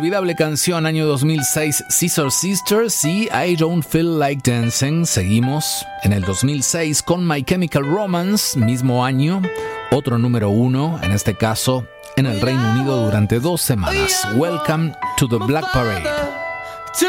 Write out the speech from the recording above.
inolvidable canción, año 2006, Scissor Sisters y I Don't Feel Like Dancing. Seguimos en el 2006 con My Chemical Romance, mismo año, otro número 1, en este caso en el Reino Unido durante 2 semanas. Welcome to the Black Parade.